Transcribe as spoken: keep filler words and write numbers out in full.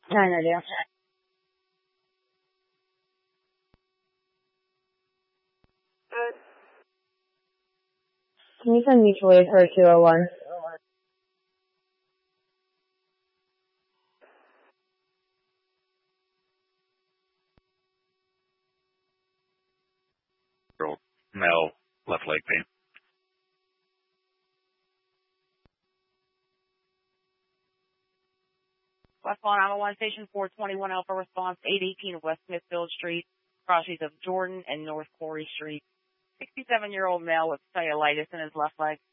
nine idea. Can you send mutual aid for two oh one? Girl, male, left leg pain. Westbound nine one one Station four twenty-one Alpha Response, eight eighteen West Smithfield Street, crossings of Jordan and North Corey Street. sixty-seven-year-old male with cellulitis in his left leg.